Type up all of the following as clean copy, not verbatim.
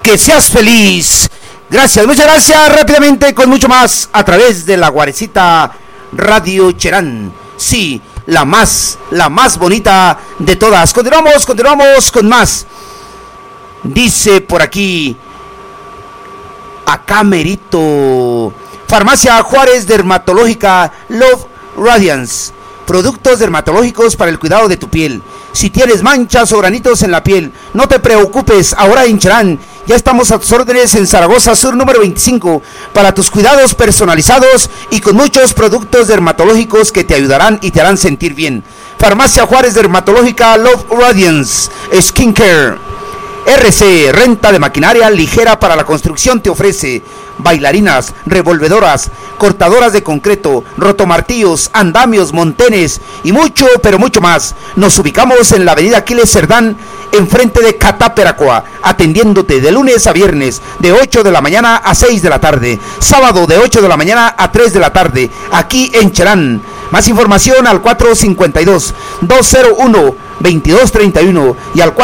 que seas feliz. Gracias, muchas gracias. Rápidamente con mucho más a través de la Guarecita Radio Cherán. Sí, la más bonita de todas. Continuamos con más. Dice por aquí, acá merito, Farmacia Juárez Dermatológica Love Radiance. Productos dermatológicos para el cuidado de tu piel. Si tienes manchas o granitos en la piel, no te preocupes, ahora en Cherán ya estamos a tus órdenes en Zaragoza Sur número 25 para tus cuidados personalizados y con muchos productos dermatológicos que te ayudarán y te harán sentir bien. Farmacia Juárez Dermatológica Love Radiance Skincare. RC, renta de maquinaria ligera para la construcción, te ofrece bailarinas, revolvedoras, cortadoras de concreto, rotomartillos, andamios, montenes y mucho, pero mucho más. Nos ubicamos en la avenida Aquiles Cerdán, enfrente de Cataperacoa, atendiéndote de lunes a viernes, de 8 de la mañana a 6 de la tarde, sábado de 8 de la mañana a 3 de la tarde, aquí en Cherán. Más información al 452-201-2231 y al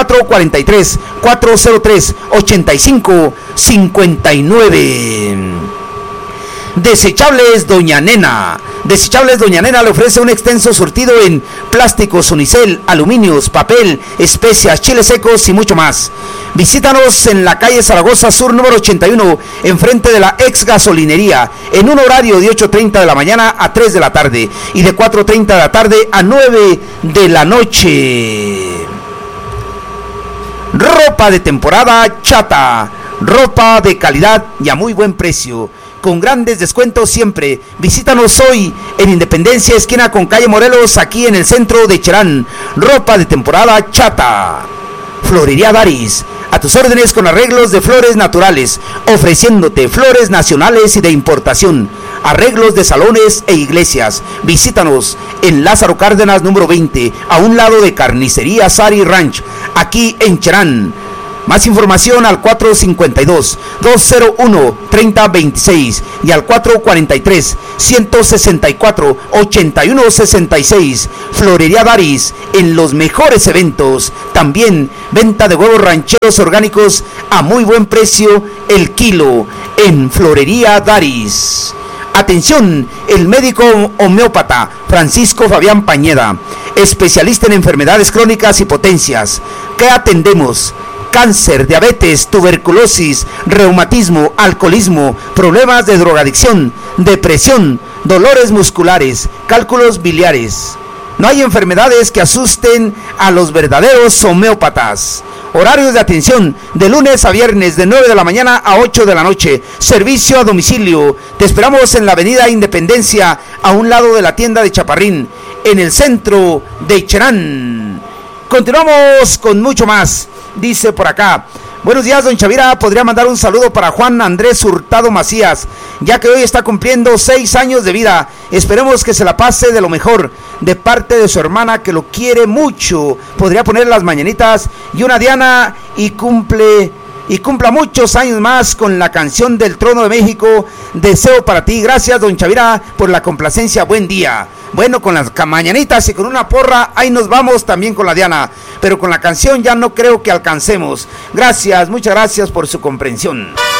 443-403-8559. Desechables Doña Nena. Desechables Doña Nena le ofrece un extenso surtido en plásticos, unicel, aluminios, papel, especias, chiles secos y mucho más. Visítanos en la calle Zaragoza Sur número 81, enfrente de la ex gasolinería, en un horario de 8:30 de la mañana a 3 de la tarde y de 4:30 de la tarde a 9 de la noche. Ropa de temporada Chata, ropa de calidad y a muy buen precio, con grandes descuentos siempre. Visítanos hoy en Independencia, esquina con calle Morelos, aquí en el centro de Cherán. Ropa de temporada Chata. Florería Daris, a tus órdenes con arreglos de flores naturales, ofreciéndote flores nacionales y de importación, arreglos de salones e iglesias. Visítanos en Lázaro Cárdenas número 20, a un lado de Carnicería Sari Ranch, aquí en Cherán. Más información al 452-201-3026 y al 443-164-8166. Florería Daris, en los mejores eventos. También venta de huevos rancheros orgánicos a muy buen precio el kilo en Florería Daris. Atención, el médico homeópata Francisco Fabián Pañeda, especialista en enfermedades crónicas y potencias. ¿Qué atendemos? Cáncer, diabetes, tuberculosis, reumatismo, alcoholismo, problemas de drogadicción, depresión, dolores musculares, cálculos biliares. No hay enfermedades que asusten a los verdaderos homeópatas. Horarios de atención de lunes a viernes de 9 de la mañana a 8 de la noche. Servicio a domicilio. Te esperamos en la avenida Independencia, a un lado de la tienda de Chaparrín, en el centro de Cherán. Continuamos con mucho más. Dice por acá, buenos días, don Chavira, podría mandar un saludo para Juan Andrés Hurtado Macías, ya que hoy está cumpliendo 6 años de vida. Esperemos que se la pase de lo mejor, de parte de su hermana que lo quiere mucho. Podría poner las mañanitas y una diana y cumpla muchos años más con la canción del Trono de México. Deseo para ti. Gracias, don Chavira, por la complacencia. Buen día. Bueno, con las mañanitas y con una porra, ahí nos vamos también con la diana. Pero con la canción ya no creo que alcancemos. Gracias, muchas gracias por su comprensión.